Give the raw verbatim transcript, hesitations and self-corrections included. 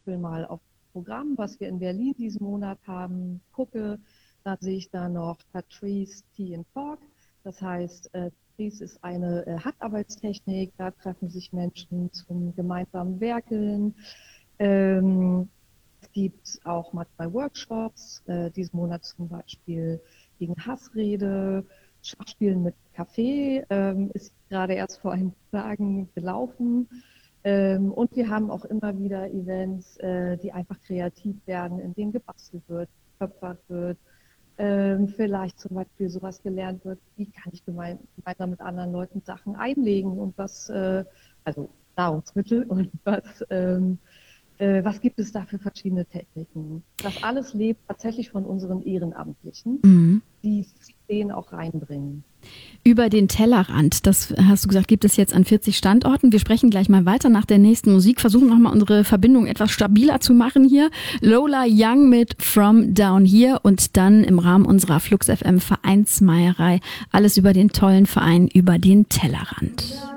Beispiel mal auf das Programm, was wir in Berlin diesen Monat haben, gucke, da sehe ich da noch Patrice Tea and Talk. Das heißt, äh, Patrice ist eine äh, Handarbeitstechnik, da treffen sich Menschen zum gemeinsamen Werkeln. Ähm, es gibt auch manchmal Workshops, äh, diesen Monat zum Beispiel gegen Hassrede, Schachspielen mit Kaffee, ähm, ist gerade erst vor ein paar Tagen gelaufen. Ähm, und wir haben auch immer wieder Events, äh, die einfach kreativ werden, in denen gebastelt wird, getöpfert wird, ähm, vielleicht zum Beispiel sowas gelernt wird, wie kann ich gemein, gemeinsam mit anderen Leuten Sachen einlegen und was, äh, also Nahrungsmittel und was, ähm, äh, was gibt es da für verschiedene Techniken. Das alles lebt tatsächlich von unseren Ehrenamtlichen, Mhm. die den auch reinbringen. Über den Tellerrand, das hast du gesagt, gibt es jetzt an vierzig Standorten. Wir sprechen gleich mal weiter nach der nächsten Musik, versuchen nochmal unsere Verbindung etwas stabiler zu machen hier. Lola Young mit From Down Here und dann im Rahmen unserer Flux F M Vereinsmeierei alles über den tollen Verein über den Tellerrand.